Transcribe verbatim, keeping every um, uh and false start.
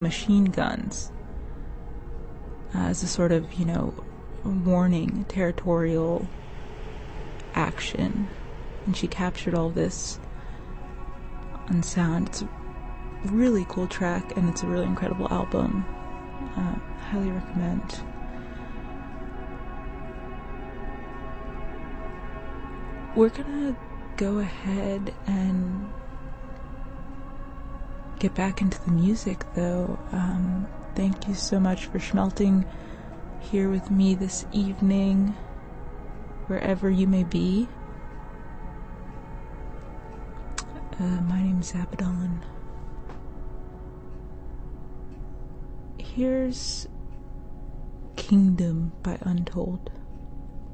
machine guns as a sort of, you know, warning, territorial action. And she captured all this on sound. It's a really cool track, and it's a really incredible album. Uh, highly recommend. We're gonna go ahead and get back into the music, though. Um, thank you so much for schmelting here with me this evening, wherever you may be. Uh, my name's Abaddon. Here's Kingdom by Untold.